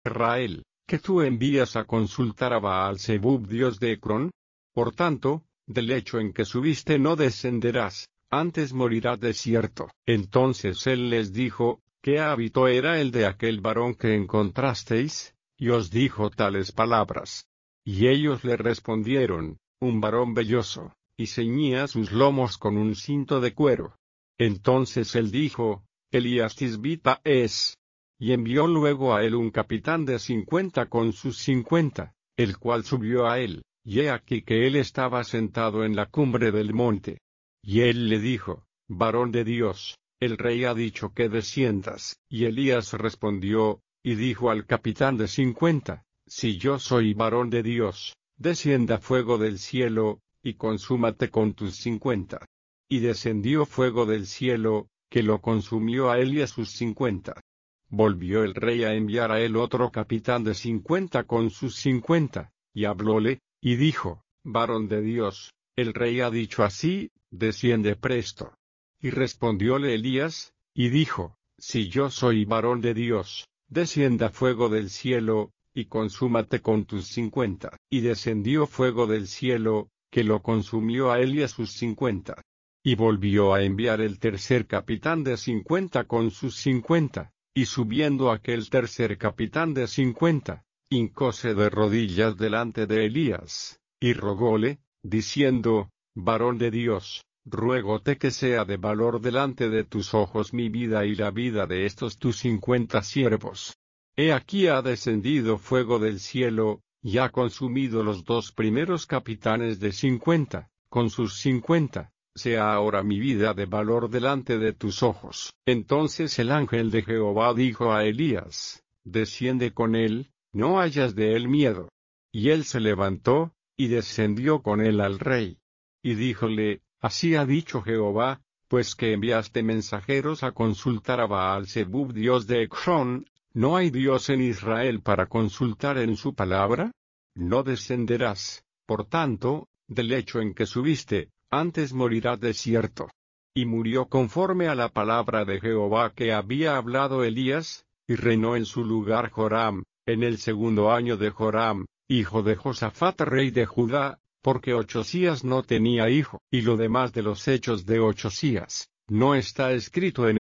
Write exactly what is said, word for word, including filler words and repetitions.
Israel, que tú envías a consultar a Baal-Zebub, dios de Ecrón? Por tanto, del lecho en que subiste no descenderás, antes morirás de cierto. Entonces él les dijo: ¿Qué hábito era el de aquel varón que encontrasteis? Y os dijo tales palabras. Y ellos le respondieron: un varón velloso, y ceñía sus lomos con un cinto de cuero. Entonces él dijo: Elías Tisbita es. Y envió luego a él un capitán de cincuenta con sus cincuenta, el cual subió a él, y he aquí que él estaba sentado en la cumbre del monte. Y él le dijo: varón de Dios, el rey ha dicho que desciendas. Y Elías respondió, y dijo al capitán de cincuenta: si yo soy varón de Dios, descienda fuego del cielo, y consúmate con tus cincuenta. Y descendió fuego del cielo, que lo consumió a él y a sus cincuenta. Volvió el rey a enviar a él otro capitán de cincuenta con sus cincuenta, y hablóle, y dijo: varón de Dios, el rey ha dicho así, desciende presto. Y respondióle Elías, y dijo: si yo soy varón de Dios, descienda fuego del cielo, y consúmate con tus cincuenta. Y descendió fuego del cielo, que lo consumió a él y a sus cincuenta. Y volvió a enviar el tercer capitán de cincuenta con sus cincuenta. Y subiendo aquel tercer capitán de cincuenta, hincóse de rodillas delante de Elías, y rogóle, diciendo: varón de Dios, ruégote que sea de valor delante de tus ojos mi vida y la vida de estos tus cincuenta siervos. He aquí ha descendido fuego del cielo, y ha consumido los dos primeros capitanes de cincuenta, con sus cincuenta. Sea ahora mi vida de valor delante de tus ojos. Entonces el ángel de Jehová dijo a Elías: desciende con él, no hayas de él miedo. Y él se levantó, y descendió con él al rey. Y díjole: así ha dicho Jehová, pues que enviaste mensajeros a consultar a Baal-Zebub, dios de Ecrón, ¿no hay Dios en Israel para consultar en su palabra? No descenderás, por tanto, del lecho en que subiste, antes morirás de cierto. Y murió conforme a la palabra de Jehová que había hablado Elías, y reinó en su lugar Joram, en el segundo año de Joram, hijo de Josafat rey de Judá, porque Ochzías no tenía hijo. Y lo demás de los hechos de Ochzías, no está escrito en